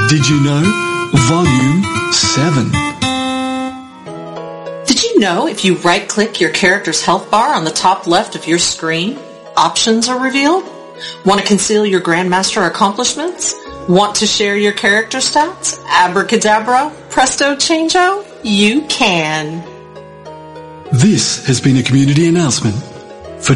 Did you know? Volume 7. Did you know if you right-click your character's health bar on the top left of your screen, options are revealed? Want to conceal your Grandmaster accomplishments? Want to share your character stats? Abracadabra, presto changeo, you can. This has been a community announcement